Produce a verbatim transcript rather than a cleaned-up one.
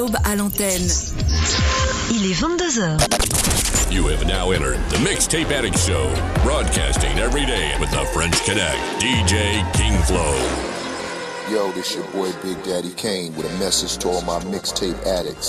Aube à l'antenne. Il est vingt-deux heures. You have now entered the Mixtape Addict Show, broadcasting every day with the French Connect, D J King Flow. Yo, this your boy Big Daddy Kane with a message to all my mixtape addicts.